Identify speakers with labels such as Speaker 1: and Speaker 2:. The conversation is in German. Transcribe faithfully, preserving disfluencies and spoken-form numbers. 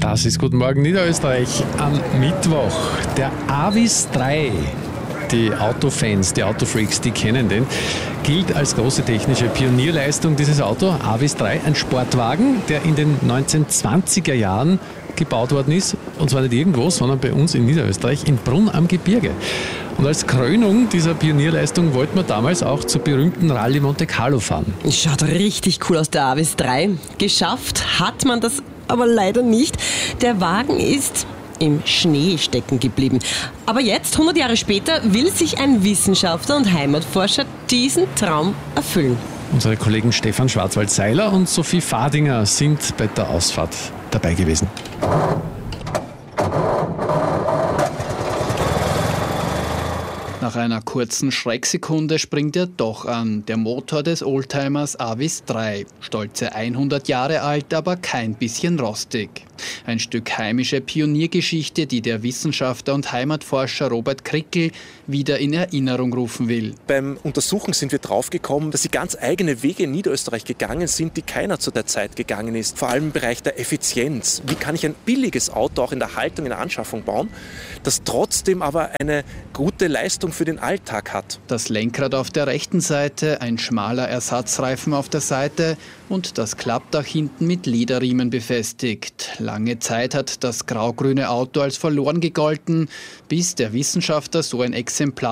Speaker 1: Das ist Guten Morgen Niederösterreich am Mittwoch. Der Avis drei, die Autofans, die Autofreaks, die kennen den, gilt als große technische Pionierleistung dieses Auto. Avis drei, ein Sportwagen, der in den neunzehnhundertzwanziger Jahren gebaut worden ist. Und zwar nicht irgendwo, sondern bei uns in Niederösterreich, in Brunn am Gebirge. Und als Krönung dieser Pionierleistung wollten wir damals auch zur berühmten Rallye Monte Carlo fahren.
Speaker 2: Schaut richtig cool aus, der Avis drei. Geschafft hat man das aber leider nicht. Der Wagen ist im Schnee stecken geblieben. Aber jetzt, hundert Jahre später, will sich ein Wissenschaftler und Heimatforscher diesen Traum erfüllen.
Speaker 1: Unsere Kollegen Stefan Schwarzwald-Seiler und Sophie Fadinger sind bei der Ausfahrt dabei gewesen.
Speaker 3: Nach einer kurzen Schrecksekunde springt er doch an, der Motor des Oldtimers Avis drei. Stolze hundert Jahre alt, aber kein bisschen rostig. Ein Stück heimische Pioniergeschichte, die der Wissenschaftler und Heimatforscher Robert Krickel wieder in Erinnerung rufen will.
Speaker 4: Beim Untersuchen sind wir draufgekommen, dass sie ganz eigene Wege in Niederösterreich gegangen sind, die keiner zu der Zeit gegangen ist. Vor allem im Bereich der Effizienz. Wie kann ich ein billiges Auto auch in der Haltung, in der Anschaffung bauen, das trotzdem aber eine gute Leistung für den Alltag hat?
Speaker 3: Das Lenkrad auf der rechten Seite, ein schmaler Ersatzreifen auf der Seite und das Klappdach hinten mit Lederriemen befestigt. Lange Zeit hat das grau-grüne Auto als verloren gegolten, bis der Wissenschaftler so ein Exemplar